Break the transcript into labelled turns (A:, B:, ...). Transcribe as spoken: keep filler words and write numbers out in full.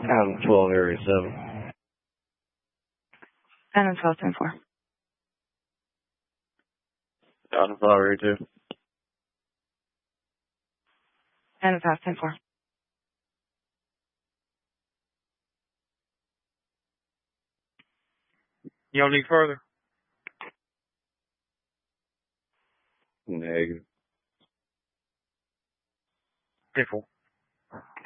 A: Adam twelve, area seven.
B: Adam twelve, ten four.
A: Adam five, area two.
B: Adam five, ten four.
C: Y'all need further?
A: Negative.
C: ten four.